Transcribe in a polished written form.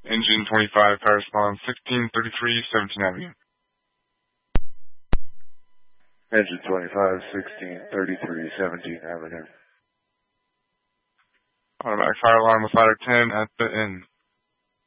Engine 25, power response 1633 17th Avenue. Engine 25, 1633 17th Avenue. Automatic fire alarm with ladder 10 at the end.